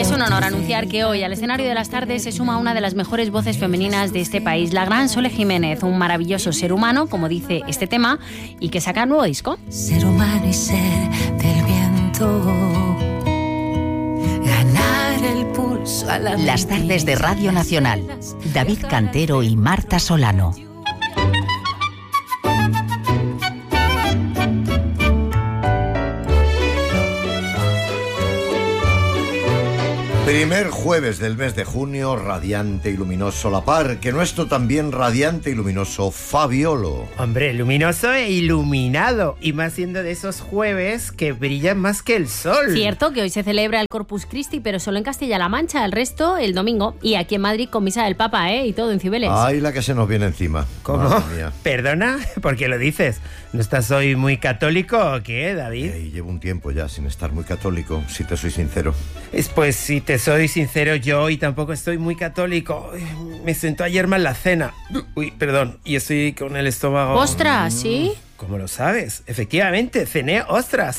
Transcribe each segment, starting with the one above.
es un honor anunciar que hoy al escenario de las tardes se suma una de las mejores voces femeninas de este país, la gran Sole Jiménez, un maravilloso ser humano, como dice este tema, y que saca nuevo disco. Ser humano y ser del viento, ganar el pulso a la Las tardes de Radio Nacional, David Cantero y Marta Solano. Primer jueves del mes de junio, radiante y luminoso la par, que nuestro también radiante y luminoso Fabiolo. Hombre, luminoso e iluminado, y más siendo de esos jueves que brillan más que el sol. Cierto que hoy se celebra el Corpus Christi, pero solo en Castilla-La Mancha, el resto el domingo, y aquí en Madrid con misa del Papa, y todo en Cibeles. Ay, la que se nos viene encima. ¿Cómo? Madre mía. ¿Perdona? ¿Por qué lo dices? ¿No estás hoy muy católico o qué, David? Llevo un tiempo ya sin estar muy católico, si te soy sincero. Pues si te soy sincero, yo hoy tampoco estoy muy católico. Me sentó ayer mal la cena. Uy, perdón, y estoy con el estómago... ¡Ostras! ¿Sí? ¿Cómo lo sabes? Efectivamente, cené ostras.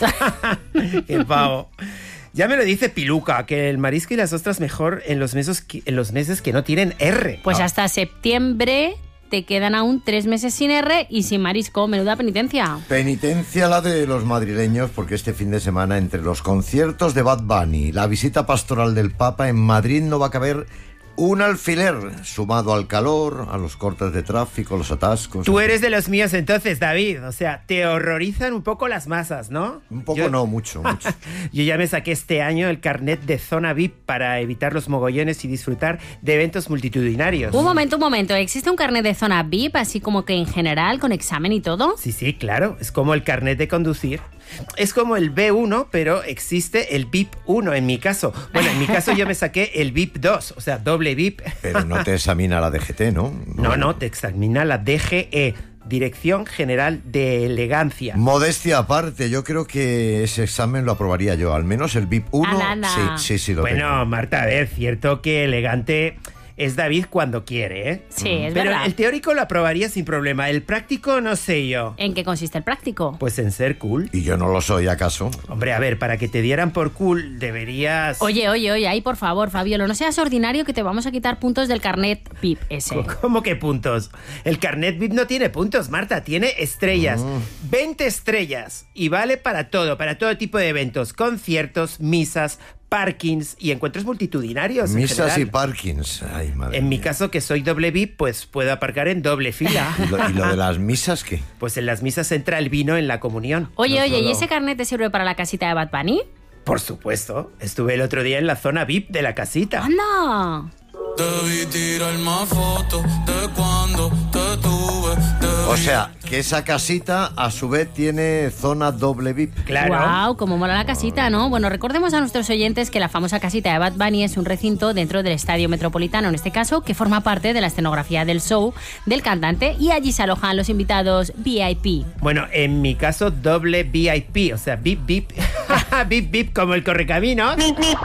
¡Qué pavo! Ya me lo dice Piluca, que el marisco y las ostras mejor en los meses que no tienen R. Pues hasta septiembre te quedan aún 3 meses sin R y sin marisco. Menuda penitencia. Penitencia la de los madrileños, porque este fin de semana, entre los conciertos de Bad Bunny, la visita pastoral del Papa, en Madrid no va a caber un alfiler, sumado al calor, a los cortes de tráfico, los atascos. Tú eres de los míos entonces, David. O sea, te horrorizan un poco las masas, ¿no? Un poco no, mucho. Yo ya me saqué este año el carnet de zona VIP para evitar los mogollones y disfrutar de eventos multitudinarios. Un momento. ¿Existe un carnet de zona VIP, así como que en general, con examen y todo? Sí, claro. Es como el carnet de conducir. Es como el B1, pero existe el VIP 1 en mi caso. Bueno, en mi caso yo me saqué el VIP 2, o sea, doble VIP. Pero no te examina la DGT, ¿no? No, te examina la DGE, Dirección General de Elegancia. Modestia aparte, yo creo que ese examen lo aprobaría yo, al menos el VIP 1. Sí, lo tengo. Bueno, Marta, a ver, cierto que elegante es David cuando quiere, ¿eh? Sí, es Pero verdad. el teórico lo aprobaría sin problema. El práctico no sé yo. ¿En qué consiste el práctico? Pues en ser cool. ¿Y yo no lo soy, acaso? Hombre, a ver, para que te dieran por cool deberías... Oye, ahí por favor, Fabiolo, no seas ordinario que te vamos a quitar puntos del carnet VIP ese. ¿Cómo que puntos? El carnet VIP no tiene puntos, Marta, tiene estrellas. 20 estrellas. Y vale para todo tipo de eventos, conciertos, misas, parkings y encuentros multitudinarios. Misas y parkings. Ay, madre En mi mía. caso, que soy doble VIP, pues puedo aparcar en doble fila. ¿Y lo de las misas qué? Pues en las misas entra el vino en la comunión. Oye, No ¿y solo- ese carnet te sirve para la casita de Bad Bunny? Por supuesto. Estuve el otro día en la zona VIP de la casita. ¡Anda! Debí tirar más fotos de cuando te tuve. O sea, que esa casita a su vez tiene zona doble VIP. Claro. ¡Guau! Cómo mola la casita, ¿no? Bueno, recordemos a nuestros oyentes que la famosa casita de Bad Bunny es un recinto dentro del Estadio Metropolitano, en este caso, que forma parte de la escenografía del show del cantante, y allí se alojan los invitados VIP. Bueno, en mi caso, doble VIP, o sea, VIP, VIP. VIP, VIP, como el correcaminos.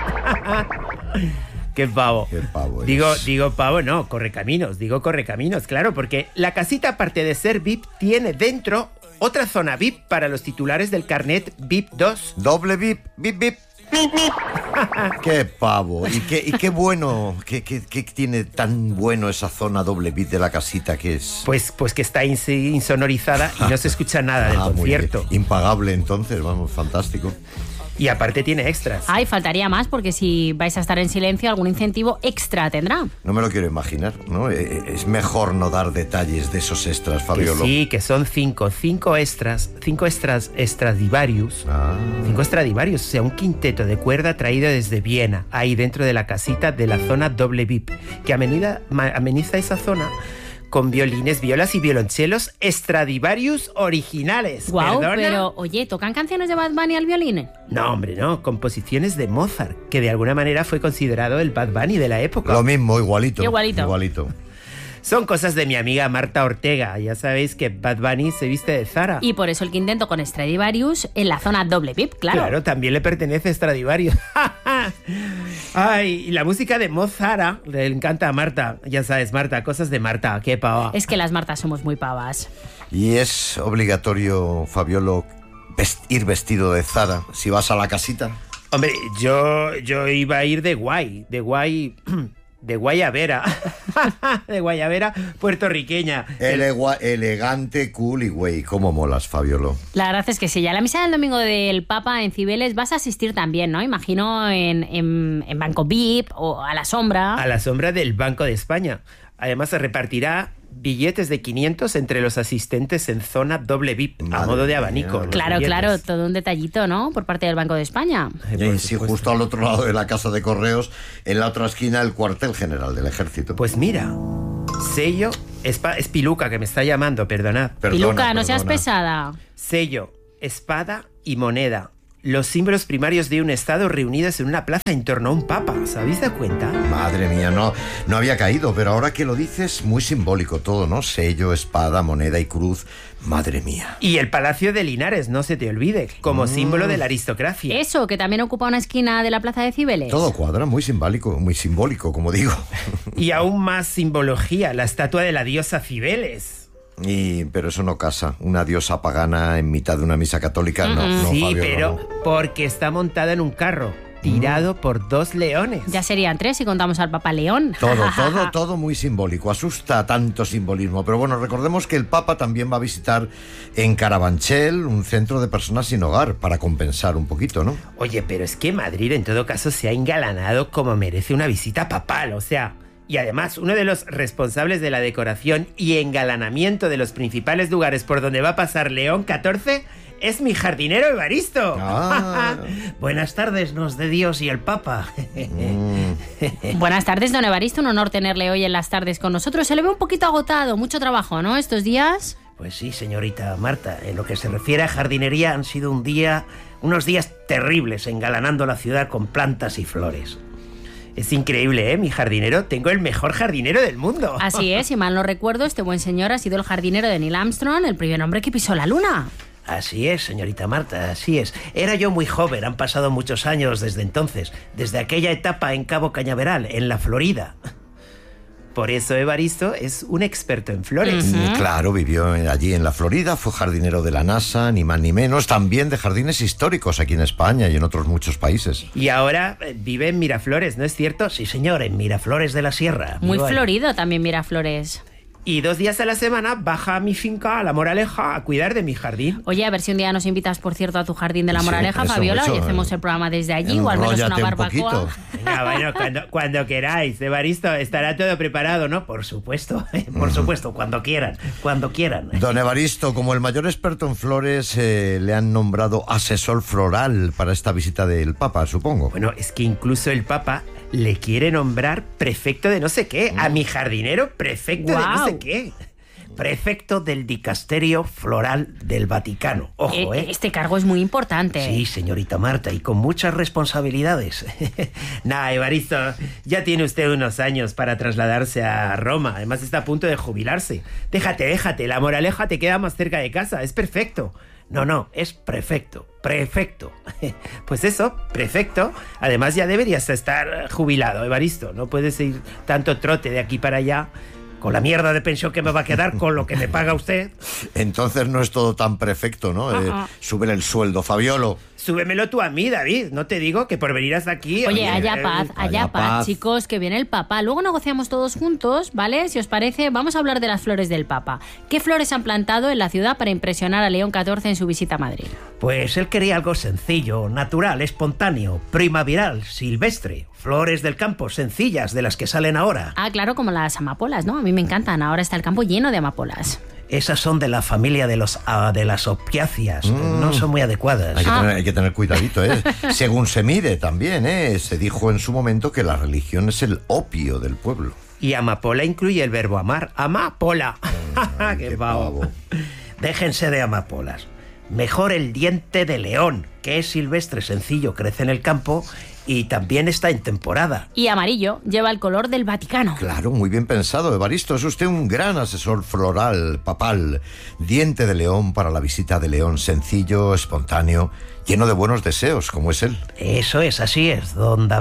Qué pavo. Qué pavo Digo eres. digo correcaminos, claro, porque la casita, aparte de ser VIP, tiene dentro otra zona VIP para los titulares del carnet VIP 2. Doble VIP, VIP, VIP. Qué pavo. Y qué bueno, qué tiene tan bueno esa zona doble VIP de la casita que es. Pues que está insonorizada y no se escucha nada del Muy concierto. bien. Impagable entonces, vamos, fantástico. Y aparte tiene extras. Ay, faltaría más, porque si vais a estar en silencio, algún incentivo extra tendrá. No me lo quiero imaginar, ¿no? Es mejor no dar detalles de esos extras, Que Fabiolo. sí, que son 5 extras Stradivarius. 5 Stradivarius, o sea, un quinteto de cuerda traído desde Viena, ahí dentro de la casita de la zona doble VIP, que ameniza esa zona con violines, violas y violonchelos Stradivarius originales. Guau, ¿Perdona? pero oye, ¿tocan canciones de Bad Bunny al violín? No, hombre, no, composiciones de Mozart, que de alguna manera fue considerado el Bad Bunny de la época. Lo mismo, igualito. Igualito. Son cosas de mi amiga Marta Ortega. Ya sabéis que Bad Bunny se viste de Zara. Y por eso el quinteto con Stradivarius en la zona doble VIP, claro. Claro, también le pertenece a Stradivarius. Ay, y la música de Mozart le encanta a Marta. Ya sabes, Marta, cosas de Marta, qué pava. Es que las Martas somos muy pavas. Y es obligatorio, Fabiolo, ir vestido de Zara si vas a la casita. Hombre, yo iba a ir de guayabera, de guayabera puertorriqueña. Elegante, cool y güey. ¿Cómo molas, Fabiolo? La verdad es que sí. A la misa del domingo del Papa en Cibeles vas a asistir también, ¿no? Imagino en Banco VIP o a la sombra. A la sombra del Banco de España. Además se repartirá billetes de 500 entre los asistentes en zona doble VIP, a modo de abanico. Claro, todo un detallito, ¿no? Por parte del Banco de España. Y sí, justo al otro lado de la Casa de Correos, en la otra esquina, el cuartel general del Ejército. Pues mira, sello, es Piluca que me está llamando, perdonad. Piluca, no seas pesada. Sello, espada y moneda. Los símbolos primarios de un Estado reunidos en una plaza en torno a un papa. ¿Os habéis dado cuenta? Madre mía, no había caído, pero ahora que lo dices, muy simbólico todo, ¿no? Sello, espada, moneda y cruz. Madre mía. Y el Palacio de Linares, no se te olvide, como símbolo de la aristocracia. Eso, que también ocupa una esquina de la plaza de Cibeles. Todo cuadra, muy simbólico, como digo. Y aún más simbología, la estatua de la diosa Cibeles. Pero eso no casa. Una diosa pagana en mitad de una misa católica, no, sí, Fabio, pero no. Porque está montada en un carro, tirado por 2 leones. Ya serían 3 si contamos al Papa León. Todo muy simbólico. Asusta tanto simbolismo. Pero bueno, recordemos que el Papa también va a visitar en Carabanchel un centro de personas sin hogar para compensar un poquito, ¿no? Oye, pero es que Madrid en todo caso se ha engalanado como merece una visita papal, o sea... Y además, uno de los responsables de la decoración y engalanamiento de los principales lugares por donde va a pasar León XIV es mi jardinero Evaristo. Buenas tardes, nos de Dios y el Papa. Buenas tardes, don Evaristo. Un honor tenerle hoy en las tardes con nosotros. Se le ve un poquito agotado, mucho trabajo, ¿no? Estos días. Pues sí, señorita Marta. En lo que se refiere a jardinería han sido unos días terribles engalanando la ciudad con plantas y flores. Es increíble, ¿eh? Mi jardinero, tengo el mejor jardinero del mundo. Así es, si mal no recuerdo, este buen señor ha sido el jardinero de Neil Armstrong, el primer hombre que pisó la luna. Así es, señorita Marta, así es. Era yo muy joven, han pasado muchos años desde entonces, desde aquella etapa en Cabo Cañaveral, en la Florida. Por eso Evaristo es un experto en flores. Claro, vivió allí en la Florida, fue jardinero de la NASA, ni más ni menos, también de jardines históricos aquí en España y en otros muchos países. Y ahora vive en Miraflores, ¿no es cierto? Sí, señor, en Miraflores de la Sierra. Muy florido también Miraflores. Y 2 días a la semana baja a mi finca, a La Moraleja, a cuidar de mi jardín. Oye, a ver si un día nos invitas, por cierto, a tu jardín de La Moraleja, sí, Fabiola, eso, y hacemos el programa desde allí, o al menos una barbacoa. Venga, bueno, cuando queráis, Evaristo, estará todo preparado, ¿no? Por supuesto, cuando quieran. Don Evaristo, como el mayor experto en flores, le han nombrado asesor floral para esta visita del Papa, supongo. Bueno, es que incluso el Papa le quiere nombrar prefecto de no sé qué, a mi jardinero prefecto de no sé qué. Prefecto del Dicasterio Floral del Vaticano. Ojo, Este cargo es muy importante. Sí, señorita Marta, y con muchas responsabilidades. Nah, Evaristo, ya tiene usted unos años para trasladarse a Roma. Además está a punto de jubilarse. Déjate, La Moraleja te queda más cerca de casa, es perfecto. No, es prefecto. Pues eso, prefecto. Además ya deberías estar jubilado, Evaristo. No puedes ir tanto trote de aquí para allá con la mierda de pensión que me va a quedar con lo que me paga usted. Entonces no es todo tan perfecto, ¿no? Súbele el sueldo, Fabiolo. Súbemelo tú a mí, David. No te digo que por venir hasta aquí... Oye, haya paz, chicos, que viene el Papa. Luego negociamos todos juntos, ¿vale? Si os parece, vamos a hablar de las flores del Papa. ¿Qué flores han plantado en la ciudad para impresionar a León XIV en su visita a Madrid? Pues él quería algo sencillo, natural, espontáneo, primaveral, silvestre. Flores del campo, sencillas, de las que salen ahora. Ah, claro, como las amapolas, ¿no? A mí me encantan. Ahora está el campo lleno de amapolas. Esas son de la familia de las opiáceas. No son muy adecuadas. Hay que tener cuidadito, ¿eh? Según se mire también, ¿eh? Se dijo en su momento que la religión es el opio del pueblo. Y amapola incluye el verbo amar. Amapola. ¡Qué pavo! Déjense de amapolas. Mejor el diente de león, que es silvestre, sencillo, crece en el campo y también está en temporada. Y amarillo, lleva el color del Vaticano. Claro, muy bien pensado, Evaristo. Es usted un gran asesor floral, papal. Diente de león para la visita de León, sencillo, espontáneo, lleno de buenos deseos, como es él. Eso es, así es, don David.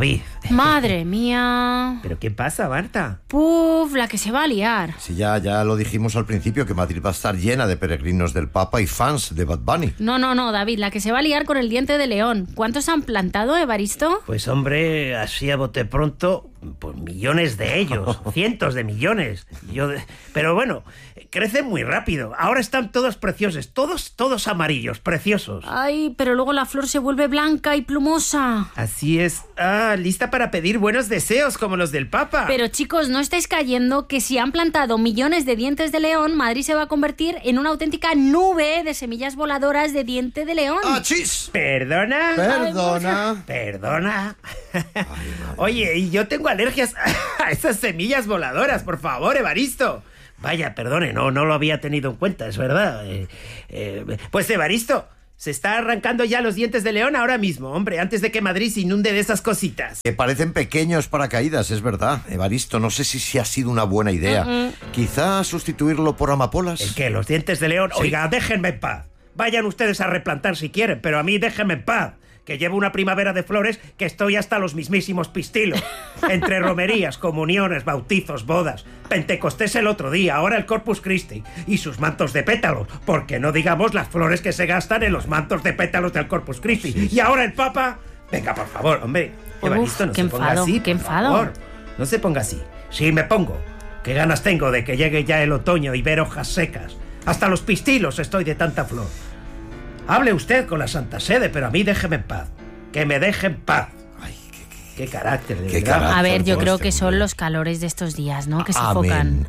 Madre mía. ¿Pero qué pasa, Marta? Puf, la que se va a liar. Sí, ya lo dijimos al principio, que Madrid va a estar llena de peregrinos del Papa y fans de Bad Bunny. No, David, la que se va a liar con el diente de león. ¿Cuántos han plantado, Evaristo? Pues hombre, así a bote pronto, pues millones de ellos, cientos de millones. Pero bueno, crecen muy rápido. Ahora están todos preciosos, todos amarillos, preciosos. Ay, pero luego la flor se vuelve blanca y plumosa. Así es. Lista para pedir buenos deseos como los del Papa. Pero chicos, ¿no estáis cayendo que si han plantado millones de dientes de león, Madrid se va a convertir en una auténtica nube de semillas voladoras de diente de león? ¡Achis! ¿Perdona? Perdona. Oye, y yo tengo alergias a esas semillas voladoras, por favor, Evaristo. Vaya, perdone, no lo había tenido en cuenta, es verdad. Pues Evaristo, se está arrancando ya los dientes de león ahora mismo, hombre, antes de que Madrid se inunde de esas cositas. Que parecen pequeños paracaídas, es verdad. Evaristo, no sé si ha sido una buena idea. Quizá sustituirlo por amapolas. ¿El qué? ¿Los dientes de león? Sí. Oiga, déjenme en paz. Vayan ustedes a replantar si quieren, pero a mí déjenme en paz. Que llevo una primavera de flores que estoy hasta los mismísimos pistilos. Entre romerías, comuniones, bautizos, bodas, Pentecostés el otro día, ahora el Corpus Christi y sus mantos de pétalos, porque no digamos las flores que se gastan en los mantos de pétalos del Corpus Christi. Sí. Y ahora el Papa... Venga, por favor, hombre. Evaristo, no se ponga así, qué enfado. Favor. No se ponga así. Sí, me pongo. Qué ganas tengo de que llegue ya el otoño y ver hojas secas. Hasta los pistilos estoy de tanta flor. Hable usted con la Santa Sede, pero a mí déjeme en paz. Que me deje en paz. Ay, qué carácter, de verdad. A ver, yo creo que son los calores de estos días, ¿no? Que sofocan.